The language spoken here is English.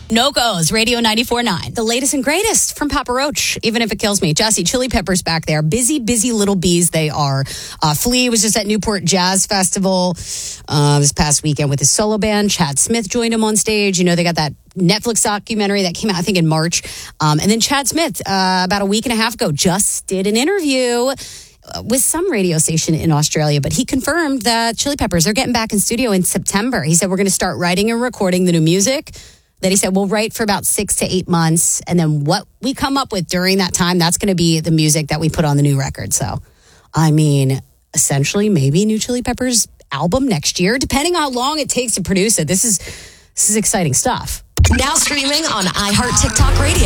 No-Go's, Radio 94.9. The latest and greatest from Papa Roach, even if it kills me. Jesse, Chili Peppers back there. Busy, busy little bees they are. Flea was just at Newport Jazz Festival this past weekend with his solo band. Chad Smith joined him on stage. You know, they got that Netflix documentary that came out, I think, in March. And then Chad Smith, about a week and a half ago, just did an interview with some radio station in Australia, but he confirmed that Chili Peppers are getting back in studio in September. He said, we're going to start writing and recording the new music. That he said, we'll write for about 6 to 8 months. And then what we come up with during that time, that's going to be the music that we put on the new record. So, I mean, essentially, maybe new Chili Peppers album next year, depending on how long it takes to produce it. This is exciting stuff. Now streaming on iHeart TikTok Radio.